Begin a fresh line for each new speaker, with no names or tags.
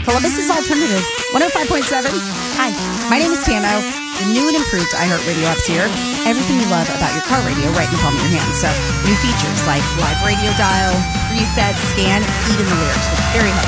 Columbus's Alternative, 105.7. Hi, my name is Tamo. The new and improved iHeartRadio app's here. Everything you love about your car radio right in the palm of your hand. So, new features like live radio dial, reset, scan, even the lyrics. It's very helpful.